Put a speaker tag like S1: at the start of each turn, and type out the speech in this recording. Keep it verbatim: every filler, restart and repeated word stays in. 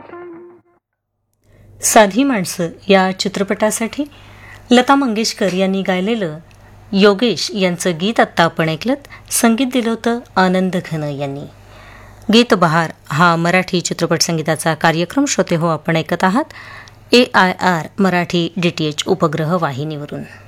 S1: साधी माणसं या चित्रपटासाठी लता मंगेशकर यांनी गायलेलं योगेश यांचं गीत आत्ता आपण ऐकलं. संगीत दिलं होतं आनंद घन यांनी. गीत बहार हा मराठी चित्रपट संगीताचा कार्यक्रम श्रोते हो आपण ऐकत आहात ए I R Marathi D T H उपग्रह वाहिनीवरून.